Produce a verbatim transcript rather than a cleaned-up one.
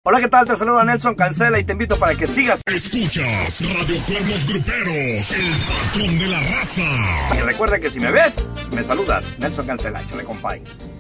Hola, ¿qué tal? Te saluda Nelson Cancela y te invito para que sigas. Escuchas Radio Cuernos Gruperos, el patrón de la raza. Y recuerda que si me ves, me saludas. Nelson Cancela, échale, compadre.